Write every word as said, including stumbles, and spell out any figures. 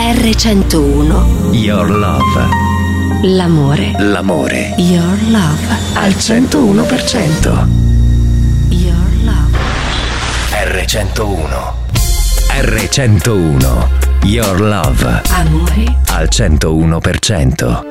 erre centouno. Your Love. L'amore. L'amore. Your Love. Al centouno per cento. Your Love. erre centouno. erre centouno. Your Love. Amore. Al centouno per cento.